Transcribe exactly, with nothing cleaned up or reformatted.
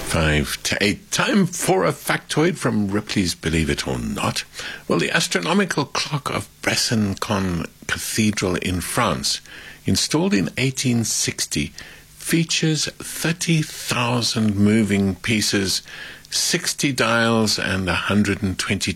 Five to eight. Time for a factoid from Ripley's Believe It or Not. Well, the astronomical clock of Besançon Cathedral in France, installed in eighteen sixty, features thirty thousand moving pieces, sixty dials and one hundred twenty